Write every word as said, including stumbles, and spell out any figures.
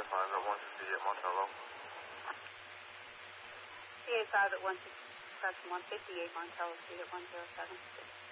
five at one fifty-eight Montello. C A five at one fifty-eight Montello Street at one zero seven six.